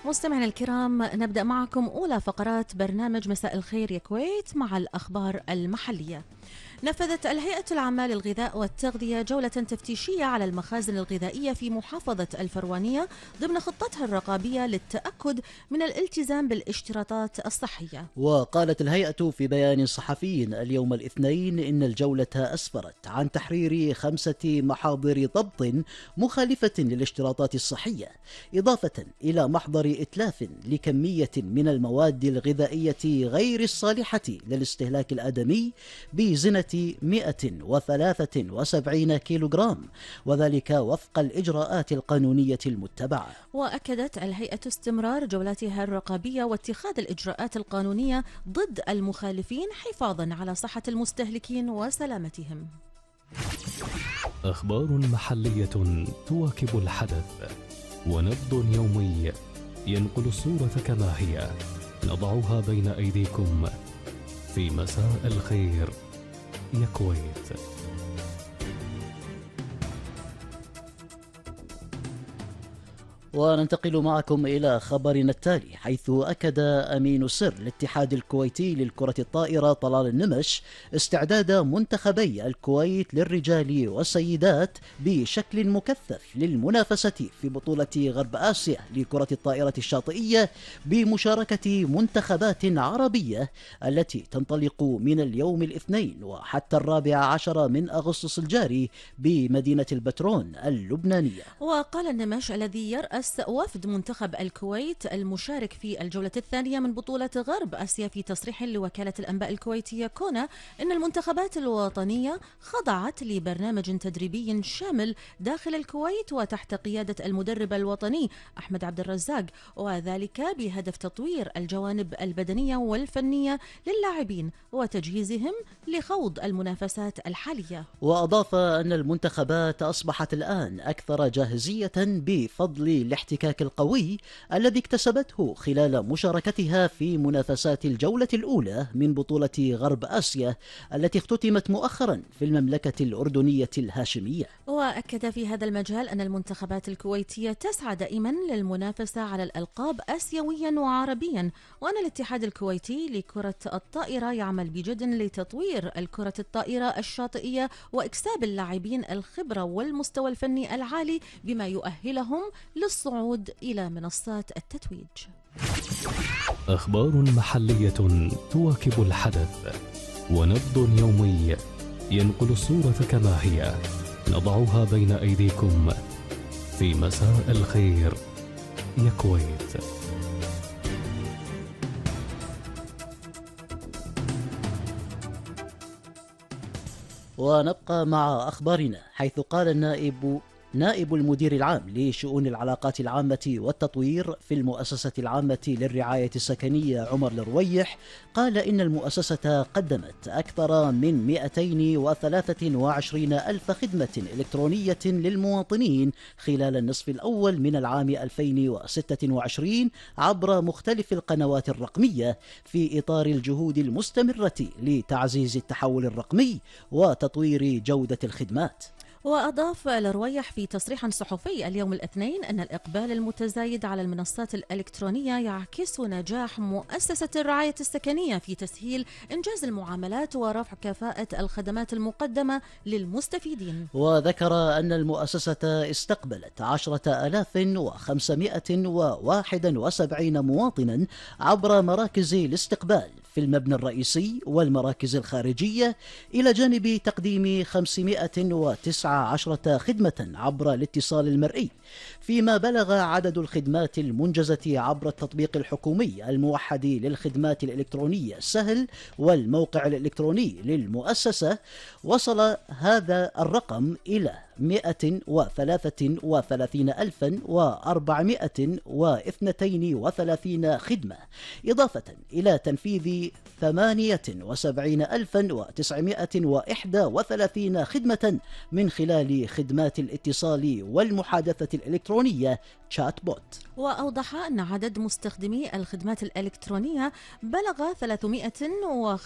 مستمعينا الكرام، نبدأ معكم أولى فقرات برنامج مساء الخير يا كويت مع الأخبار المحلية. نفذت الهيئة العامة للغذاء والتغذية جولة تفتيشية على المخازن الغذائية في محافظة الفروانية ضمن خطتها الرقابية للتأكد من الالتزام بالاشتراطات الصحية. وقالت الهيئة في بيان صحفي اليوم الاثنين إن الجولة أسفرت عن تحرير 5 محاضر ضبط مخالفة للاشتراطات الصحية، إضافة إلى محضر إتلاف لكمية من المواد الغذائية غير الصالحة للاستهلاك الآدمي بزنة 173 كيلوغرام، وذلك وفق الإجراءات القانونية المتبعة. وأكدت الهيئة استمرار جولاتها الرقابية واتخاذ الإجراءات القانونية ضد المخالفين حفاظا على صحة المستهلكين وسلامتهم. أخبار محلية تواكب الحدث، ونبض يومي ينقل الصورة كما هي، نضعها بين أيديكم في مساء الخير يا كويت. وننتقل معكم إلى خبرنا التالي، حيث أكد أمين سر الاتحاد الكويتي للكرة الطائرة طلال النمش استعداد منتخبي الكويت للرجال والسيدات بشكل مكثف للمنافسة في بطولة غرب آسيا لكرة الطائرة الشاطئية بمشاركة منتخبات عربية التي تنطلق من اليوم الاثنين وحتى 14 من أغسطس الجاري بمدينة البترون اللبنانية. وقال النمش الذي يرأس وفد منتخب الكويت المشارك في الجولة الثانية من بطولة غرب آسيا في تصريح لوكالة الأنباء الكويتية كونا إن المنتخبات الوطنية خضعت لبرنامج تدريبي شامل داخل الكويت وتحت قيادة المدرب الوطني أحمد عبد الرزاق، وذلك بهدف تطوير الجوانب البدنية والفنية للاعبين وتجهيزهم لخوض المنافسات الحالية. وأضاف أن المنتخبات أصبحت الآن أكثر جاهزية بفضل الاحتكاك القوي الذي اكتسبته خلال مشاركتها في منافسات الجولة الأولى من بطولة غرب آسيا التي اختتمت مؤخرا في المملكة الأردنية الهاشمية. وأكد في هذا المجال أن المنتخبات الكويتية تسعى دائما للمنافسة على الألقاب آسيويا وعربيا، وأن الاتحاد الكويتي لكرة الطائرة يعمل بجد لتطوير الكرة الطائرة الشاطئية وإكساب اللاعبين الخبرة والمستوى الفني العالي بما يؤهلهم للصعود إلى منصات التتويج. أخبار محلية تواكب الحدث، ونبض يومي ينقل الصورة كما هي، نضعها بين أيديكم في مساء الخير يا كويت. ونبقى مع أخبارنا، حيث قال نائب المدير العام لشؤون العلاقات العامة والتطوير في المؤسسة العامة للرعاية السكنية عمر الرويح، قال إن المؤسسة قدمت أكثر من 223 ألف خدمة إلكترونية للمواطنين خلال النصف الأول من العام 2026 عبر مختلف القنوات الرقمية في إطار الجهود المستمرة لتعزيز التحول الرقمي وتطوير جودة الخدمات. وأضاف الرويح في تصريح صحفي اليوم الاثنين أن الإقبال المتزايد على المنصات الإلكترونية يعكس نجاح مؤسسة الرعاية السكنية في تسهيل إنجاز المعاملات ورفع كفاءة الخدمات المقدمة للمستفيدين. وذكر أن المؤسسة استقبلت 10,571 مواطنا عبر مراكز الاستقبال في المبنى الرئيسي والمراكز الخارجية، إلى جانب تقديم 519 خدمة عبر الاتصال المرئي، فيما بلغ عدد الخدمات المنجزة عبر التطبيق الحكومي الموحد للخدمات الإلكترونية سهل والموقع الإلكتروني للمؤسسة، وصل هذا الرقم إلى 133,432 خدمة، إضافة إلى تنفيذ 78,931 خدمة من خلال خدمات الاتصال والمحادثة الإلكترونية تشات بوت. وأوضح أن عدد مستخدمي الخدمات الإلكترونية بلغ 305